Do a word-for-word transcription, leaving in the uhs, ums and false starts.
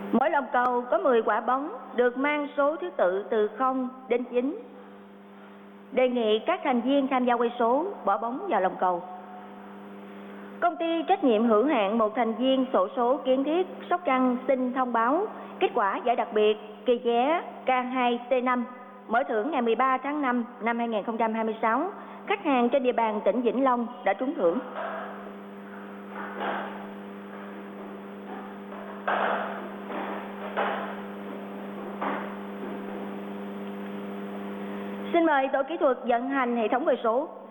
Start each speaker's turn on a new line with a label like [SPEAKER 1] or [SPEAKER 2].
[SPEAKER 1] Mỗi lòng cầu có mười quả bóng được mang số thứ tự từ không đến chín. Đề nghị các thành viên tham gia quay số bỏ bóng vào lòng cầu. Công ty trách nhiệm hữu hạn một thành viên xổ số Kiến Thiết Sóc Trăng xin thông báo kết quả giải đặc biệt kỳ vé K hai T năm mở thưởng ngày mười ba tháng năm năm hai nghìn không trăm hai mươi sáu. Khách hàng trên địa bàn tỉnh Vĩnh Long đã trúng thưởng. Xin mời tổ kỹ thuật vận hành hệ thống quay số.